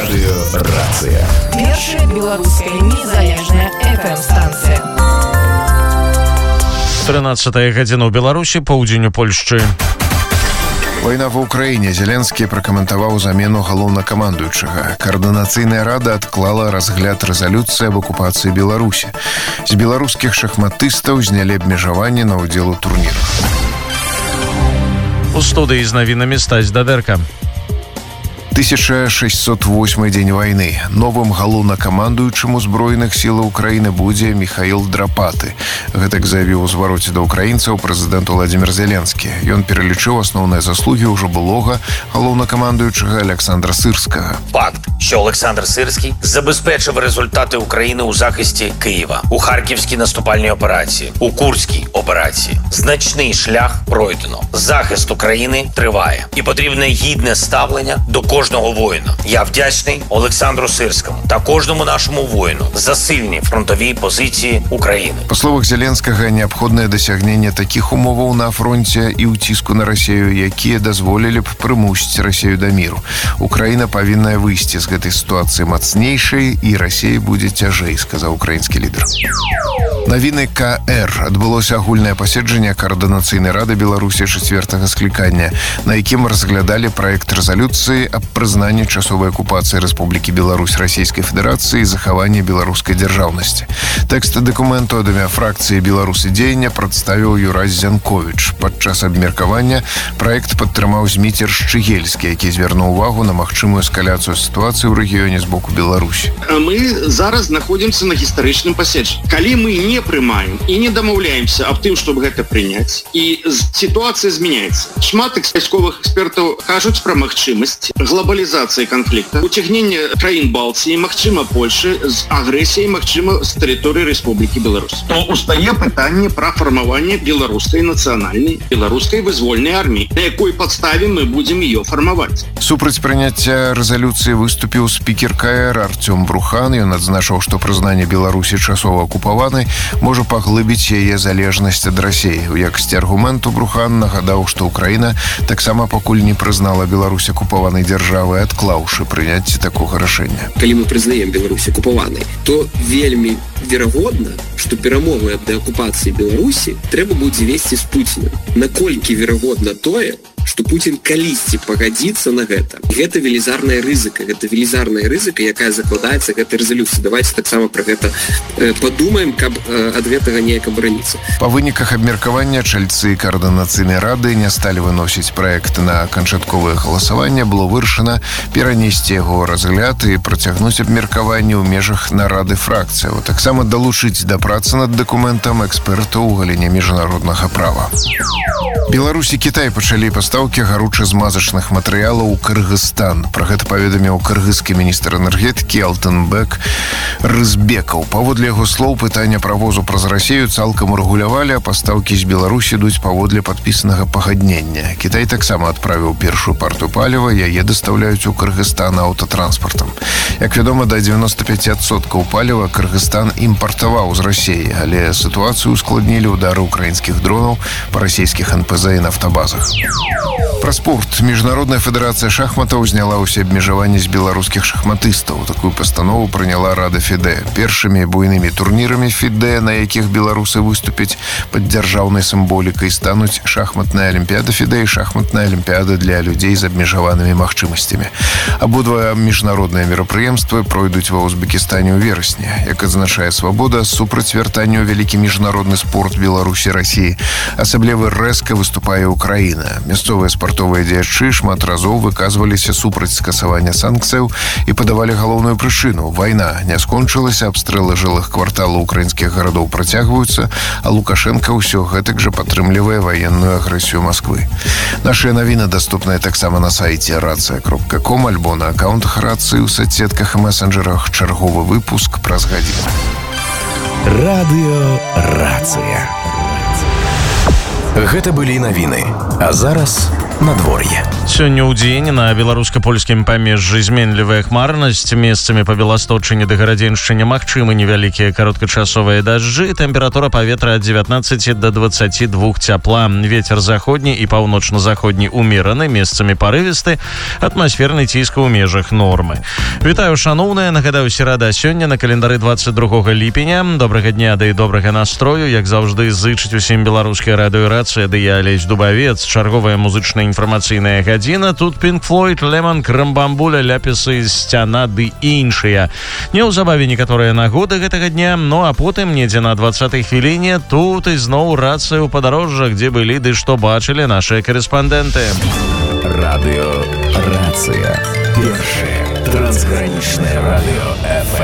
Радыёрацыя. Першая беларуская незалежная FM-станцыя. 13 гадзіна ў Беларусі, паўдзень у Польшчы. Вайна ва ўкраіне. Зеленскі пракаментаваў замену галоўнакамандуючага. Каардынацыйная рада адклала разгляд рэзалюцыі аб акупацыі Беларусі. З беларускіх шахматыстаў знялі абмежаванні на ўдзел у турнірах. У студыі з навінамі Стась Дадэрка. 1608 дзень вайны. Новым галоўнакамандуючым Узброеных сілаў Украіны будзе Міхаіл Драпаты. Гэтак заявіў у звароце да ўкраінцаў прэзідэнт Владзімір Зеленскі. Ён пералічыў асноўныя заслугі ўжо былога галоўнакамандуючага Олександра Сирського. Факт, що Олександр Сирський забезпечив результати України у захисті Києва, у Харківській наступальній операції, у Курській операції. Значний шлях пройдено. Захист України триває. І потрібне гідне ставлення до кожного воїна. Я вдячний Олександру Сирському та кожному нашому воїну за сильні фронтові позиції України. Па словах Зеленскага, неабходнае дасягненне такіх умоваў на фронце і ўціску на Расію, якія дазволілі б прымусіць Расію да міру. Украіна павінна выйсці з гэтай сітуацыі мацнейшай, і Расія будзе цяжэй, сказаў украінскі лідар. Навіны КР. Адбылося агульнае паседжанне Каардынацыйнай рады Беларусі 4-го склікання, на якім разглядалі праект рэзалюцыі аб прызнанні часовай акупацыі Рэспублікі Беларусь Расійскай Федэрацыі і захаванні беларускай дзяржаўнасці. Тэкст дакументу ад імя фракцыі «Беларусы дзеяння» прадставіў Юрась Зянковіч. Падчас абмеркавання праект падтрымаў Зміцер Шчыгельскі, які звярнуў увагу на магчымую эскаляцыю сітуацыі ў рэгіёне з боку Беларусі. Мы зараз знаходзімся на гістарычным паседжанні. Калі мы не прымаем і не дамаўляемся аб тым, чтобы гэта прыняць, і сітуацыя змяняецца. Шмат вайсковых экспертаў кажуць пра магчымасць глобалізацыі канфлікта, уцягнення краін Балтыі, магчыма Польшы з агрэсіяй, магчыма з тэрыторыі Рэспублікі Беларусь. То устае пытанне пра фармаванне беларускай нацыянальнай, беларускай вызвольнай арміі, на якой падставе мы будзем ее фармаваць. Супраць прыняцця рэзалюцыі выступіў спікер КР Артём Брухан. Ён адзначыў, што прызнанне Беларусі часова акупаванай можа паглыбіць яе залежнасць ад Расіі. У якасці аргументу Брухан нагадаў, што Украіна таксама пакуль не прызнала Беларусь акупаванай дзяржавай, адклаўшы прыняцце такога рашэння. Калі мы прызнаем Беларусь акупаванай, то вельмі верагодна, што перамовы аб дэакупацыі Беларусі трэба будзе весці з Пуцінам. Наколькі верагодна тое, што Пуцін калісьці пагадзіцца на гэта. Гэта велізарная рызыка, якая закладаецца гэтай рэзалюцыі. Давайте таксама пра гэта падумаем, каб ад гэтага неяк абараніцца. Па выніках абмеркавання чальцы Каардынацыйнай рады не сталі выносіць праект на канчатковае галасаванне. Было вырашана перанесці яго разгляд і працягнуць абмеркаванне ў межах нарады фракцыяў. Таксама далучыць да працы над дакументам экспертаў у галіне міжнароднага права. Беларусь і Кітай пачалі пастаўкі гаруча-змазачных матэрыялаў у Кыргызстан. Пра гэта паведаміў кыргызскі міністр энергетыкі Алтынбек Рызбекаў. Паводле яго слоў, пытання правозу праз Расію цалкам урэгулявалі, а пастаўкі з Беларусі ідуць паводле падпісанага пагаднення. Кітай таксама адправіў першую партыю паліва, яе дастаўляюць у Кыргызстан аўтатранспартам. Як вядома, да 95% паліва Кыргызстан імпартаваў з Расіі, але сітуацыю ускладнілі ўдары ўкраінскіх дронаў па расійскіх НПЗ і нафтабазах. Пра спорт. Міжнародная федэрацыя шахматаў зняла ўсе абмежаванні з беларускіх шахматыстаў. Такую пастанову прыняла Рада ФІДЭ. Першымі буйнымі турнірамі ФІДЭ, на якіх беларусы выступяць пад дзяржаўнай сімволікай, стануць шахматная алімпіяда ФІДЭ і шахматная алімпіяда для людзей з абмежаванымі магчымасцямі. Абодва міжнародныя мерапрыемствы пройдуць ва Узбекістане ў верасні. Як адзначае Свабода, супраць вяртання ў вялікі міжнародны спорт Беларусі Расіі асабліва рэзка выступае Украіна. Мясцовыя спартовыя дзеячы шмат разоў выказваліся супраць скасавання санкцыяў і падавалі галоўную прычыну. Вайна не скончылася, абстрэлы жылых кварталаў украінскіх гарадоў працягваюцца, а Лукашенко ўсё гэтак жа падтрымлівае ваенную агрэсію Масквы. Нашыя навіны даступныя таксама на сайце racja.com альбо на аккаунтах Рацыі ў соцсетках і месенджерах. Чарговы выпуск праз гадзіну. Радыёрацыя. Гэта былі навіны. А зараз надвор'е. Сёння ў дзень на беларуска-польскім памежжы зменлівая хмарнасць. Месцамі па Беласточыне ды Гарадзеншчыне магчымы невялікія кароткачасовыя дажджы. Тэмпература паветра ад 19 до 22 цяпла. Вецер заходні і паўночна-заходні умераны, месцамі парывісты. Атмасферны ціск у межах нормы. Вітаю, шаноўныя. Нагадаю, серада сёння на календары 22 ліпеня. Добрага дня ды добрага настрою. Як заўжды, зычыць усім беларуская радыёрацыя, ды я Алесь Дубавец. Чарговая музычная інфармацыйная гадзіна. Тут Pink Floyd, Лемон, Крамбамбуля, ляпісы, сцяна ды іншыя. Неўзабаве некаторыя нагоды гэтага дня, ну а потым недзе на 20-й хвіліне тут ізноў рацыя ў падарожжах, дзе былі ды што бачылі нашыя корэспандэнты. Радыё Рацыя. Першае трансгранічнае радыё FM.